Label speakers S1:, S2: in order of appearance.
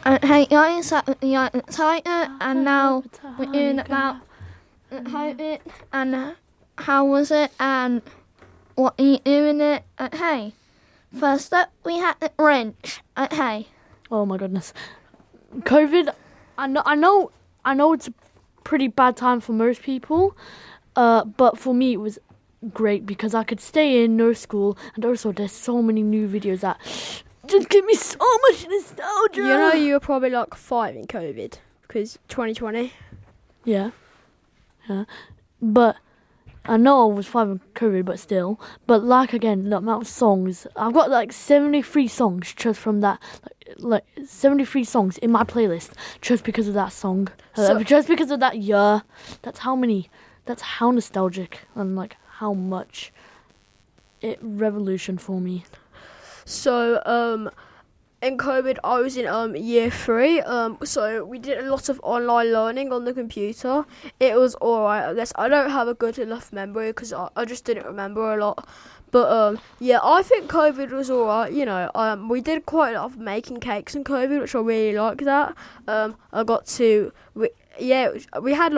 S1: Hey guys, we are excited, and now we're doing about COVID and how was it and what are you doing it. Hey, first up we had the Grinch. Hey.
S2: Oh my goodness, COVID. I know it's a pretty bad time for most people, but for me it was great because I could stay in, no school, and also there's so many new videos that just give me so much nostalgia.
S3: You know, you were probably like 5 in COVID because 2020.
S2: Yeah. But I know I was 5 in COVID, but still. But like again, the amount of songs I've got, like 73 songs just from that, like 73 songs in my playlist just because of that song, just because of that year. That's how many. That's how nostalgic and like how much it revolution for me.
S3: So, in COVID, I was in year 3. So we did a lot of online learning on the computer. It was alright, I guess. I don't have a good enough memory because I just didn't remember a lot. But yeah, I think COVID was alright. You know, we did quite a lot of making cakes in COVID, which I really liked. That I got to. We had